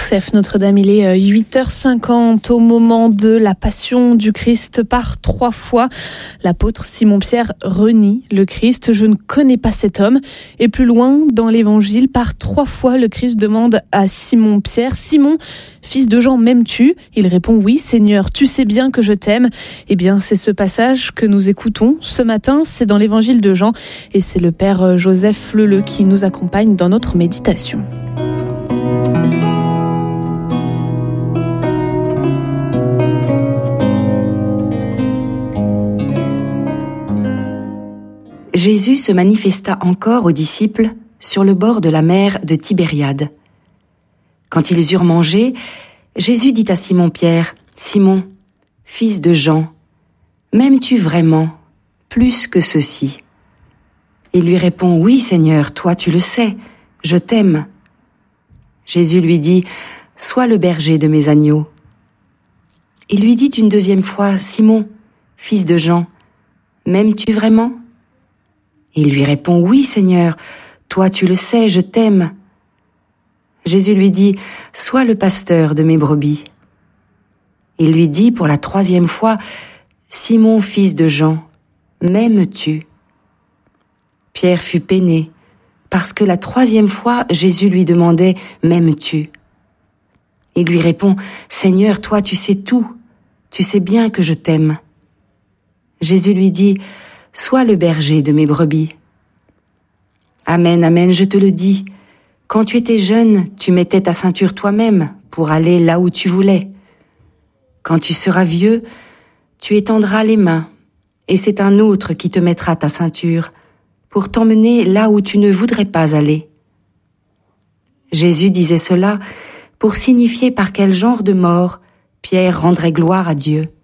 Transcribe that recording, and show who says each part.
Speaker 1: RCF Notre-Dame, il est 8h50 au moment de la passion du Christ. Par 3 fois, l'apôtre Simon-Pierre renie le Christ. Je ne connais pas cet homme. Et plus loin dans l'évangile, par 3 fois, le Christ demande à Simon-Pierre: Simon, fils de Jean, m'aimes-tu? Il répond: oui, Seigneur, tu sais bien que je t'aime. Eh bien, c'est ce passage que nous écoutons ce matin. C'est dans l'évangile de Jean et c'est le père Joseph Leleu qui nous accompagne dans notre méditation.
Speaker 2: Jésus se manifesta encore aux disciples sur le bord de la mer de Tibériade. Quand ils eurent mangé, Jésus dit à Simon-Pierre: Simon, fils de Jean, m'aimes-tu vraiment plus que ceux-ci? Il lui répond: oui, Seigneur, toi tu le sais, je t'aime. Jésus lui dit: sois le berger de mes agneaux. Il lui dit une deuxième fois: Simon, fils de Jean, m'aimes-tu vraiment? Il lui répond: oui, Seigneur, toi tu le sais, je t'aime. Jésus lui dit: sois le pasteur de mes brebis. Il lui dit pour la 3e fois: Simon, fils de Jean, m'aimes-tu? Pierre fut peiné, parce que la 3e fois, Jésus lui demandait: m'aimes-tu? Il lui répond: Seigneur, toi tu sais tout, tu sais bien que je t'aime. Jésus lui dit: sois le berger de mes brebis. Amen, amen, je te le dis, quand tu étais jeune, tu mettais ta ceinture toi-même pour aller là où tu voulais. Quand tu seras vieux, tu étendras les mains, et c'est un autre qui te mettra ta ceinture pour t'emmener là où tu ne voudrais pas aller. Jésus disait cela pour signifier par quel genre de mort Pierre rendrait gloire à Dieu.